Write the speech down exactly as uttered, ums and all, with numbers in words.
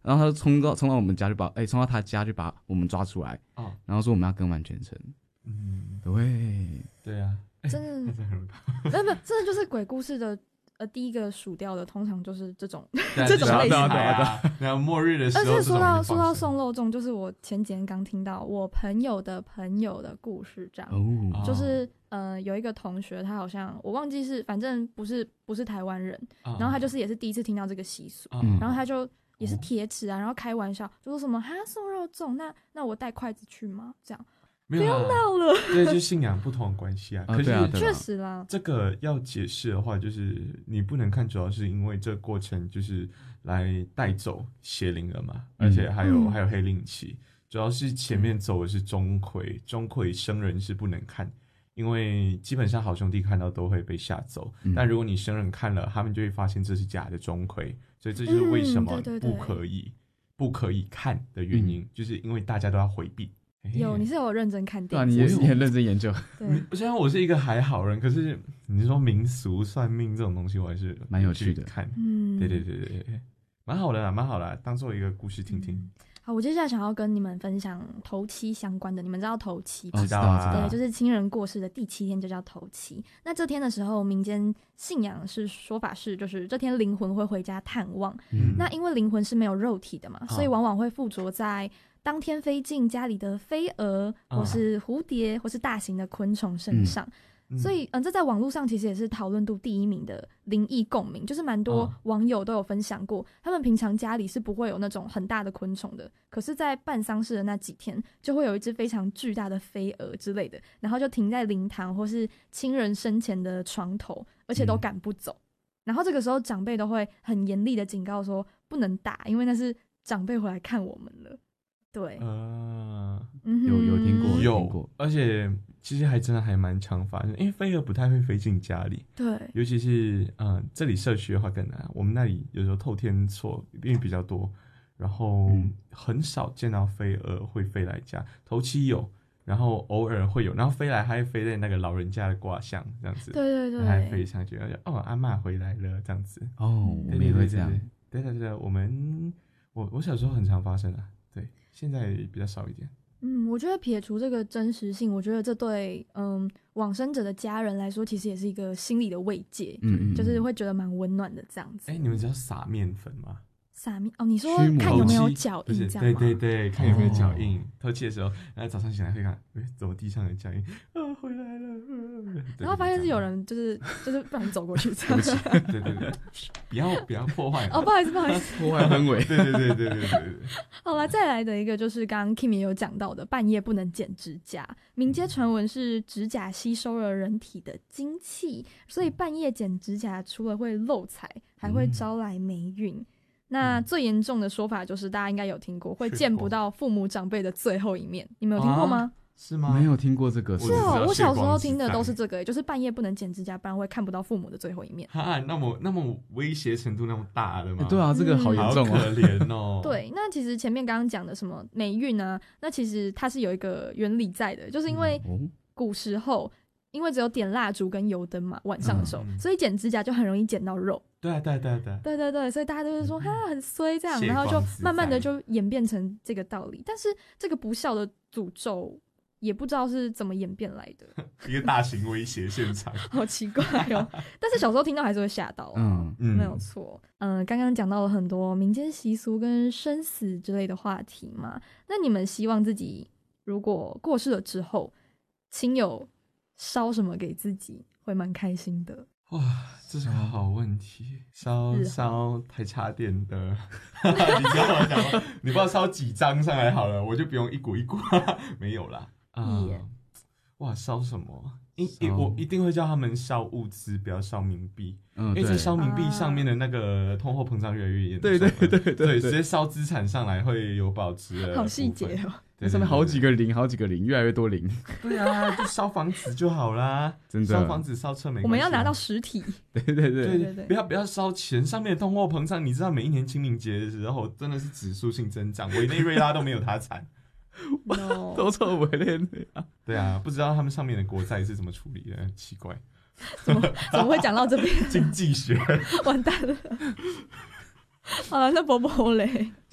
然后他就冲到冲到我们家去把，哎，冲到他家去把我们抓出来，哦，然后说我们要跟完全程。嗯，对， 对啊， 真的，不不，真的就是鬼故事的。呃，第一个数掉的通常就是这种这种类型的， 然后末日的时候， 而且说到说到送肉粽，就是我前几天刚听到我朋友的朋友的故事，这样，哦、就是呃有一个同学，他好像我忘记是，反正不是不是台湾人，哦、然后他就是也是第一次听到这个习俗，哦、然后他就也是铁齿啊，然后开玩笑就说什么哈送肉粽，那那我带筷子去吗？这样。不要闹了， 对，就信仰不同的关系啊。可是确实啦， 这个要解释的话，就是你不能看，主要是因为这个过程就是来带走邪灵了嘛，嗯、而且还有、嗯、还有黑令旗，主要是前面走的是钟馗，钟馗生人是不能看，因为基本上好兄弟看到都会被吓走，嗯、但如果你生人看了，他们就会发现这是假的钟馗，所以这就是为什么不可以、嗯、对对对不可以看的原因，嗯、就是因为大家都要回避。 有，你是有认真看电影， 对，你也是很认真研究。 对，虽然我是一个还好人，可是你说民俗算命这种东西，我还是蛮有趣的。 看，嗯，对对对对对，蛮好的啦，蛮好的啦，当做一个故事听听。嗯、 好，我接下来想要跟你们分享头七相关的，你们知道头七吗？ 知道啊， 对，就是亲人过世的第七天就叫头七。那这天的时候，民间信仰是说法是，就是这天灵魂会回家探望。嗯，那因为灵魂是没有肉体的嘛，哦、所以往往会附着在当天飞进家里的飞蛾，或是蝴蝶，或是大型的昆虫身上，嗯、所以，嗯，这在网络上其实也是讨论度第一名的灵异共鸣，就是蛮多网友都有分享过，他们平常家里是不会有那种很大的昆虫的，可是，在办丧事的那几天，就会有一只非常巨大的飞蛾之类的，然后就停在灵堂或是亲人生前的床头，而且都赶不走。嗯、然后这个时候，长辈都会很严厉的警告说，不能打，因为那是长辈回来看我们了。对， 呃， 有有听过， 有听过， 而且其实还真的还蛮常发生，因为飞蛾不太会飞进家里， 对， 尤其是嗯、呃、这里社区的话更难，我们那里有时候透天厝因为比较多，然后很少见到飞蛾会飞来家，头七有，然后偶尔会有，然后飞来还会飞在那个老人家的卦象这样子， 对对对， 还飞上去，哦阿嬷回来了这样子， 哦，我们也会这样， 对对对，我们我我小时候很常发生啊。现在比较少一点。 嗯，我觉得撇除这个真实性，我觉得这对嗯往生者的家人来说，其实也是一个心理的慰藉，嗯，就是会觉得蛮温暖的这样子。 哎、欸，你们知道撒面粉吗？ 撒面哦，你说看有没有脚印这样吗？ 对对对，看有没有脚印。头七的时候，然后早上醒来会看，哎、欸，怎么地上有脚印？啊，回来了。呃、 然后发现是有人就是就是不然走过去这样。 对对对，不要不要破坏。 哦，不好意思不好意思， 破坏氛围。 对对对对对对对。 好了，再来的一个就是刚刚 Kim 也有讲到的，半夜不能剪指甲。民间传闻是指甲吸收了人体的精气，所以半夜剪指甲除了会漏财，还会招来霉运。嗯，那最严重的说法就是大家应该有听过，会见不到父母长辈的最后一面，你们有听过吗？ 啊，是吗？ 没有听过这个。 是哦，我小时候听的都是这个，就是半夜不能剪指甲，不然会看不到父母的最后一面。 哈，那么那么威胁程度那么大的吗？ 欸，对啊，这个好严重哦， 好可怜哦。 对，那其实前面刚刚讲的什么霉运啊，那其实它是有一个原理在的，就是因为古时候。因为只有点蜡烛跟油灯嘛，晚上的时候，嗯、所以剪指甲就很容易剪到肉。 对啊，对啊，对啊，对啊， 对对对，所以大家都是说哈、嗯、很衰这样，然后就慢慢的就演变成这个道理。但是这个不孝的诅咒也不知道是怎么演变来的， 一个大型威胁现场， 好奇怪哦。但是小时候听到还是会吓到，啊，嗯嗯，没有错。嗯，刚刚讲到了很多民间习俗跟生死之类的话题嘛，那你们希望自己如果过世了之后，亲友烧什么给自己会蛮开心的？ 哇，这是个好问题。烧烧台茶店的，你知道我讲吗？你不知道烧几张上来好了，我就不用一股一股，没有啦。啊、呃，哇，烧什么？一我一定会叫他们烧物资，不要烧冥币，嗯，因为在烧冥币上面的那个通货膨胀越来越严重。 对对对 对, 对, 对， 直接烧资产上来会有保值的。 好细节哦。 那上面好几个零，好几个零，越来越多零。 对啊，就烧房子就好啦，真的。烧房子烧车没关系。 我们要拿到实体。 对对对对对对，不要不要烧钱，上面的通货膨胀，你知道每一年清明节的时候真的是指数性增长，委内瑞拉都没有它惨。 No. 都错委内瑞拉。 对啊，不知道他们上面的国债是怎么处理的，奇怪。 怎么怎么会讲到这边？ 经济学。 完蛋了。好了，那伯伯嘞。